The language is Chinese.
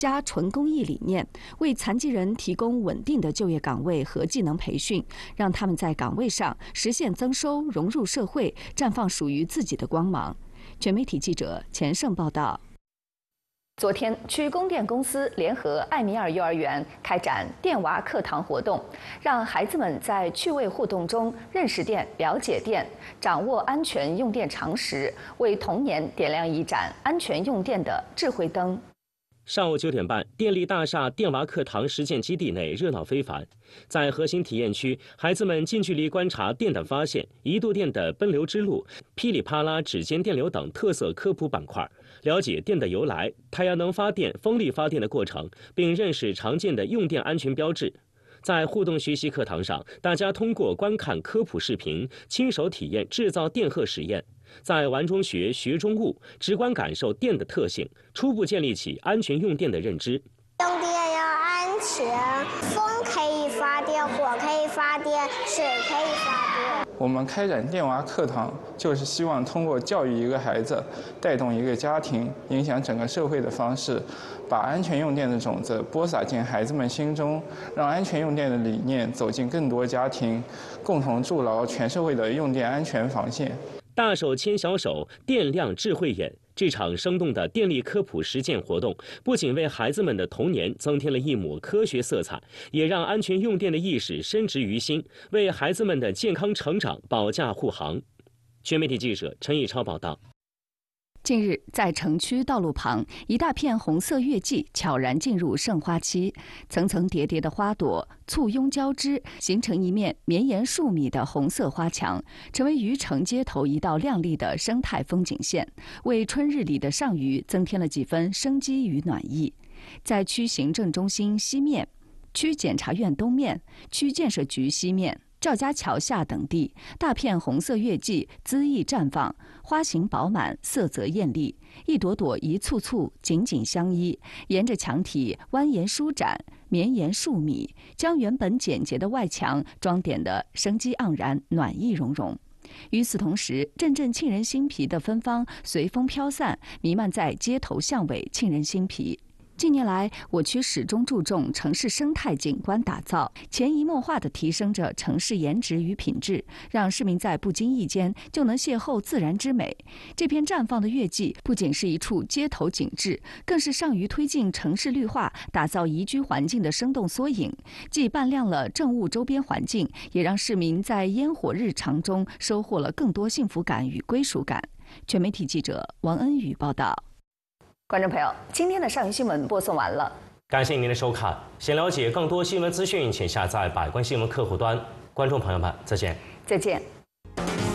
加纯公益理念，为残疾人提供稳定的就业岗位和技能培训，让他们在岗位上实现增收、融入社会，绽放属于自己的光芒。全媒体记者钱胜报道。昨天，区供电公司联合艾米尔幼儿园开展电娃课堂活动，让孩子们在趣味互动中认识电、了解电，掌握安全用电常识，为童年点亮一盏安全用电的智慧灯。 上午9点半，电力大厦电娃课堂实践基地内热闹非凡。在核心体验区，孩子们近距离观察电的发现、一度电的奔流之路、噼里啪啦指尖电流等特色科普板块，了解电的由来、太阳能发电、风力发电的过程，并认识常见的用电安全标志。在互动学习课堂上，大家通过观看科普视频，亲手体验制造电荷实验。在玩中学，学中悟，直观感受电的特性，初步建立起安全用电的认知。 用电要安全，风可以发电，火可以发电，水可以发电。 我们开展电娃课堂，就是希望通过教育一个孩子，带动一个家庭，影响整个社会的方式，把安全用电的种子播撒进孩子们心中，让安全用电的理念走进更多家庭，共同筑牢全社会的用电安全防线。 大手牵小手，电亮智慧眼。这场生动的电力科普实践活动，不仅为孩子们的童年增添了一抹科学色彩，也让安全用电的意识深植于心，为孩子们的健康成长保驾护航。全媒体记者陈以超报道。 近日，在城区道路旁，一大片红色月季悄然进入盛花期，层层叠叠的花朵簇拥交织，形成一面绵延数米的红色花墙，成为渔城街头一道亮丽的生态风景线，为春日里的上虞增添了几分生机与暖意。在区行政中心西面、区检察院东面、区建设局西面、赵家桥下等地，大片红色月季恣意绽放，花型饱满，色泽艳丽，一朵朵一簇簇紧紧相依，沿着墙体蜿蜒舒展，绵延数米，将原本简洁的外墙装点得生机盎然，暖意融融。与此同时，阵阵沁人心脾的芬芳随风飘散，弥漫在街头巷尾，沁人心脾。近年来，我区始终注重城市生态景观打造，潜移默化地提升着城市颜值与品质，让市民在不经意间就能邂逅自然之美。这片绽放的月季不仅是一处街头景致，更是上虞推进城市绿化、打造宜居环境的生动缩影，既扮亮了政务周边环境，也让市民在烟火日常中收获了更多幸福感与归属感。全媒体记者王恩宇报道。观众朋友，今天的上虞新闻播送完了， 感谢您的收看。想了解更多新闻资讯，请下载百官新闻客户端。观众朋友们，再见。 再见。